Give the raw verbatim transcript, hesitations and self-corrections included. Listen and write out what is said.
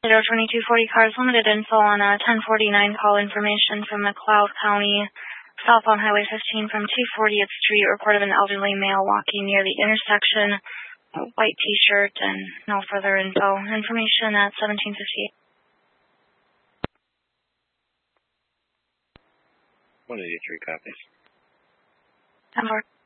twenty-two forty Cars Limited info on a ten forty-nine call information from McLeod County, southbound Highway fifteen from two fortieth Street. Report of an elderly male walking near the intersection, white t-shirt, and no further info. Information at seventeen fifty-eight. one eighty-three copies. ten four.